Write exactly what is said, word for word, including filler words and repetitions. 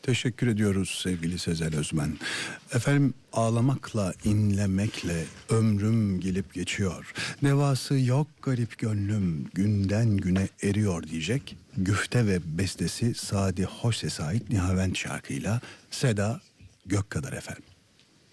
Teşekkür ediyoruz sevgili Sezen Özmen. Efendim, ağlamakla, inlemekle ömrüm gelip geçiyor. Devası yok garip gönlüm, günden güne eriyor diyecek. Güfte ve bestesi Sadi Hoşses'e ait Nihavent şarkıyla Seda Gökkadar efendim.